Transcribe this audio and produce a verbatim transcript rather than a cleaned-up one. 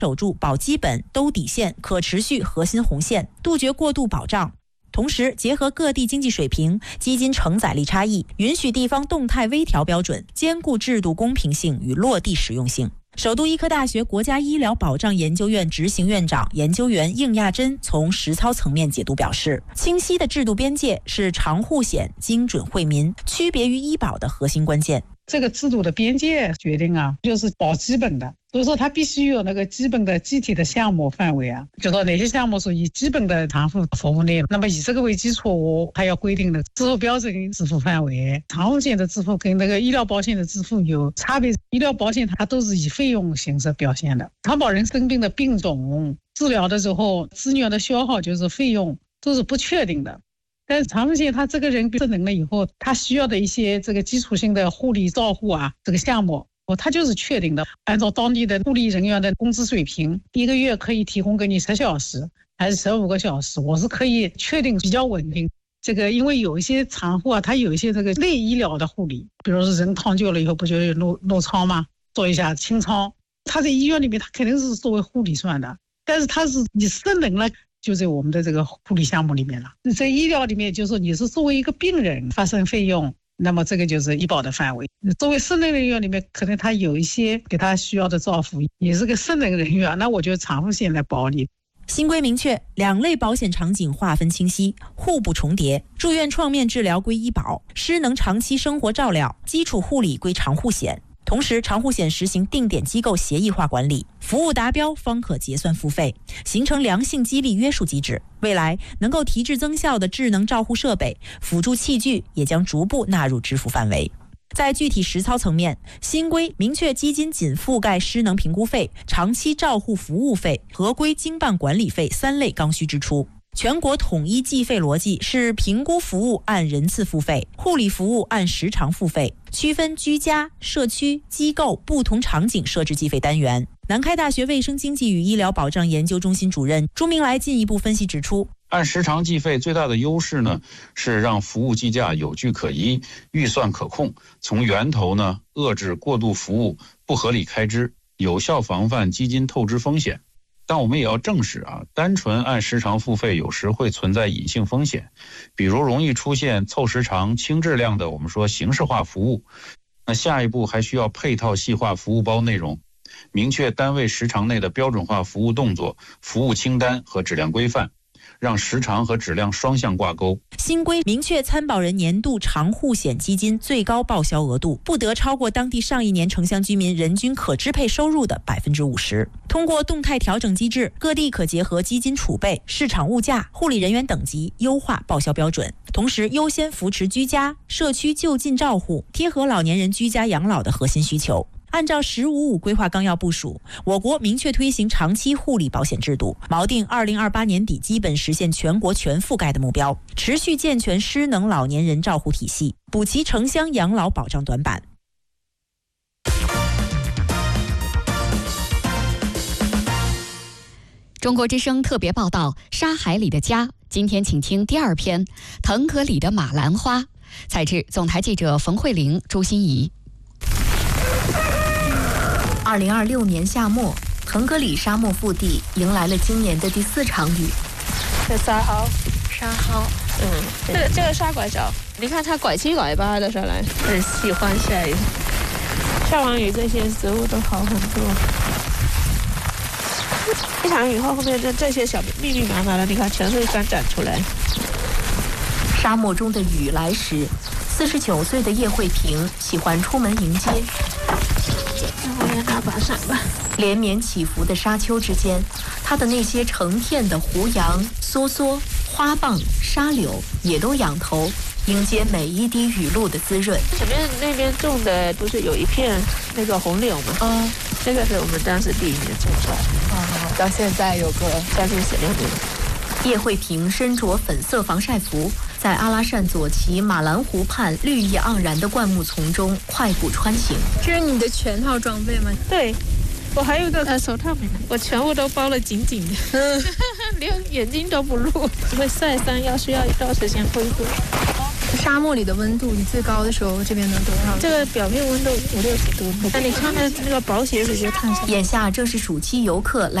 守住保基本、兜底线、可持续核心红线，杜绝过度保障。同时，结合各地经济水平、基金承载力差异，允许地方动态微调标准，兼顾制度公平性与落地实用性。首都医科大学国家医疗保障研究院执行院长、研究员应亚珍从实操层面解读表示，清晰的制度边界是长护险精准惠民、区别于医保的核心关键。 这个制度的边界决定啊，就是保基本的，所以说它必须有那个基本的具体的项目范围啊，就说哪些项目属于基本的长护服务内容，那么以这个为基础，它要规定的支付标准跟支付范围。长护险的支付跟那个医疗保险的支付有差别，医疗保险它都是以费用形式表现的，长保人生病的病种、治疗的时候资源的消耗就是费用都是不确定的。但是长护险他这个人失能了以后，他需要的一些这个基础性的护理照护啊，这个项目他就是确定的，按照当地的护理人员的工资水平，一个月可以提供给你十小时还是十五个小时，我是可以确定比较稳定。这个因为有一些产护啊，他有一些这个类医疗的护理，比如说人躺久了以后不就有漏漏疮吗？做一下清创，他在医院里面他肯定是作为护理算的，但是他是你失能了，就在我们的这个护理项目里面了。在医疗里面，就是说你是作为一个病人发生费用，那么这个就是医保的范围。作为失能人员里面，可能他有一些给他需要的照顾，也是个失能人员，那我就长护险来保你。 新规明确，两类保险场景划分清晰，互不重叠。住院创面治疗归医保，失能长期生活照料、基础护理归长护险。同时，长护险实行定点机构协议化管理，服务达标方可结算付费，形成良性激励约束机制。未来能够提质增效的智能照护设备、辅助器具也将逐步纳入支付范围。在具体实操层面，新规明确基金仅覆盖失能评估费、长期照护服务费、合规经办管理费三类刚需支出。全国统一计费逻辑是评估服务按人次付费，护理服务按时长付费，区分居家、社区、机构不同场景设置计费单元。南开大学卫生经济与医疗保障研究中心主任朱明来进一步分析指出， 按时长计费最大的优势呢，是让服务计价有据可依，预算可控，从源头呢遏制过度服务、不合理开支，有效防范基金透支风险。但我们也要正视啊，单纯按时长付费有时会存在隐性风险，比如容易出现凑时长、轻质量的我们说形式化服务。那下一步还需要配套细化服务包内容，明确单位时长内的标准化服务动作、服务清单和质量规范，让时长和质量双向挂钩。 新规明确参保人年度长护险基金最高报销额度不得超过当地上一年城乡居民人均可支配收入的百分之五十。通过动态调整机制，各地可结合基金储备、市场物价、护理人员等级，优化报销标准。同时，优先扶持居家、社区就近照护，贴合老年人居家养老的核心需求。按照“十五五”规划纲要部署，我国明确推行长期护理保险制度，锚定二零二八年底基本实现全国全覆盖的目标，持续健全失能老年人照护体系，补齐城乡养老保障短板。 中国之声特别报道《沙海里的家》，今天请听第二篇《腾格里的马兰花》，采制总台记者冯慧玲、朱欣怡。 二零二六年夏末，腾格里沙漠腹地迎来了今年的第四场雨。 这沙蒿， 沙蒿， 嗯，这个这个沙拐角，你看它拐七拐八的下来，很喜欢下雨。下完雨，这些植物都好很多。一场雨后，后面的这些小密密麻麻的，你看全会翻展出来。 沙漠中的雨来时，四十九岁的叶慧萍喜欢出门迎接。 我也拿把伞吧。 连绵起伏的沙丘之间，它的那些成片的胡杨、梭梭、花蚌、沙柳也都仰头迎接每一滴雨露的滋润。 前面那边种的不是有一片那个红柳吗？ 嗯， 这个是我们当时第一年种出来的。 哦，到现在有个将近十六年。 叶慧萍身着粉色防晒服，在阿拉善左旗马兰湖畔绿意盎然的灌木丛中快步穿行。 这是你的全套装备吗？ 对，我还有一个呃手套，我全部都包了紧紧的，连眼睛都不露。会晒伤，要需要一段时间恢复。 沙漠里的温度，你最高的时候这边能多少？ 这个表面温度五六十度，那你穿的那个薄鞋子就烫伤。 眼下正是暑期游客来